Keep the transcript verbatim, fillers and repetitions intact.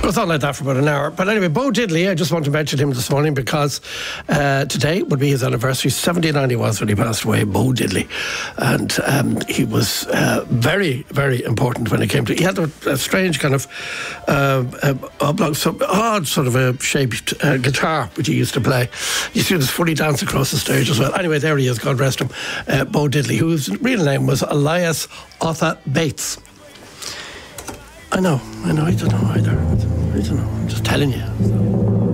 goes on like that for about an hour. But anyway, Bo Diddley, I just want to mention him this morning because uh, today would be his anniversary. seventy-nine he was when he passed away, Bo Diddley. And um, he was uh, very, very important when it came to... He had a, a strange kind of uh, uh, oblong, some odd sort of a shaped uh, guitar which he used to play. You see this funny dance across the stage as well. Anyway, there he is, God rest him. Uh, Bo Diddley, whose real name was Elias Otha Bates. I know, I know, I don't know either. I don't know, I'm just telling you. So.